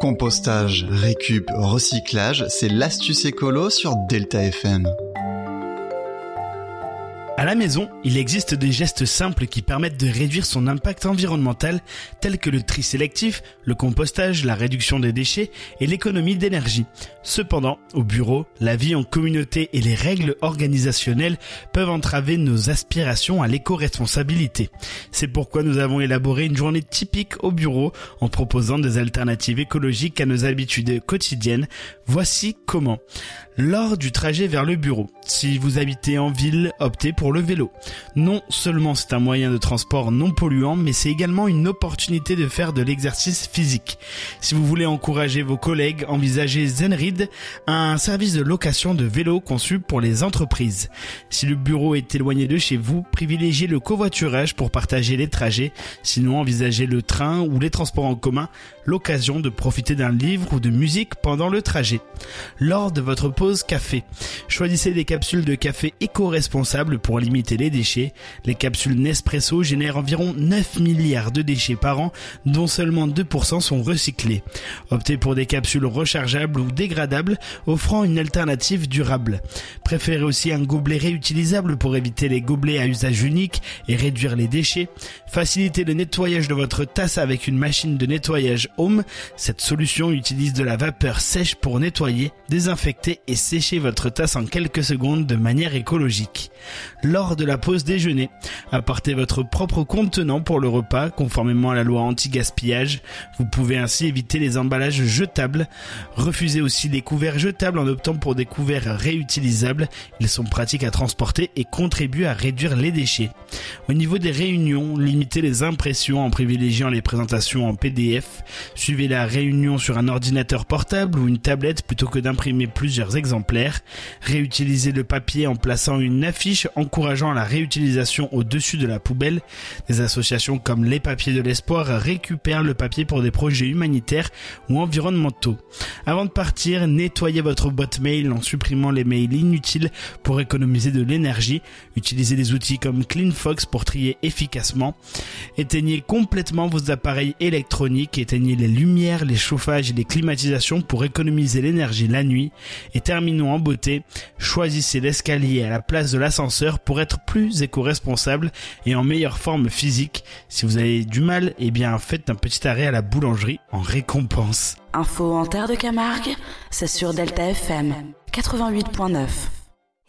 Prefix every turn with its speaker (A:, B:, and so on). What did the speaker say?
A: Compostage, récup, recyclage, c'est l'astuce écolo sur Delta FM.
B: À la maison, il existe des gestes simples qui permettent de réduire son impact environnemental, tels que le tri sélectif, le compostage, la réduction des déchets et l'économie d'énergie. Cependant, au bureau, la vie en communauté et les règles organisationnelles peuvent entraver nos aspirations à l'éco-responsabilité. C'est pourquoi nous avons élaboré une journée typique au bureau en proposant des alternatives écologiques à nos habitudes quotidiennes. Voici comment. Lors du trajet vers le bureau, si vous habitez en ville, optez pour le vélo. Non seulement c'est un moyen de transport non polluant, mais c'est également une opportunité de faire de l'exercice physique. Si vous voulez encourager vos collègues, envisagez Zenrid, un service de location de vélos conçu pour les entreprises. Si le bureau est éloigné de chez vous, privilégiez le covoiturage pour partager les trajets. Sinon, envisagez le train ou les transports en commun, l'occasion de profiter d'un livre ou de musique pendant le trajet. Lors de votre pause café, choisissez des capsules de café éco-responsables pour limiter les déchets. Les capsules Nespresso génèrent environ 9 milliards de déchets par an, dont seulement 2% sont recyclés. Optez pour des capsules rechargeables ou dégradables, offrant une alternative durable. Préférez aussi un gobelet réutilisable pour éviter les gobelets à usage unique et réduire les déchets. Facilitez le nettoyage de votre tasse avec une machine de nettoyage Home. Cette solution utilise de la vapeur sèche pour nettoyer, désinfecter et sécher votre tasse en quelques secondes de manière écologique. Lors de la pause déjeuner, apportez votre propre contenant pour le repas, conformément à la loi anti-gaspillage. Vous pouvez ainsi éviter les emballages jetables. Refusez aussi les couverts jetables en optant pour des couverts réutilisables. Ils sont pratiques à transporter et contribuent à réduire les déchets. Au niveau des réunions, limitez les impressions en privilégiant les présentations en PDF. Suivez la réunion sur un ordinateur portable ou une tablette plutôt que d'imprimer plusieurs exemplaires. Réutilisez le papier en plaçant une affiche encourageant la réutilisation au-dessus de la poubelle. Des associations comme les Papiers de l'Espoir récupèrent le papier pour des projets humanitaires ou environnementaux. Avant de partir, nettoyez votre boîte mail en supprimant les mails inutiles pour économiser de l'énergie. Utilisez des outils comme CleanFox pour trier efficacement. Éteignez complètement vos appareils électroniques, éteignez les lumières, les chauffages et les climatisations pour économiser l'énergie la nuit. Et terminons en beauté, choisissez l'escalier à la place de l'ascenseur pour être plus éco-responsable et en meilleure forme physique. Si vous avez du mal, faites un petit arrêt à la boulangerie en récompense.
C: Info en Terre de Camargue, c'est sur Delta FM 88.9.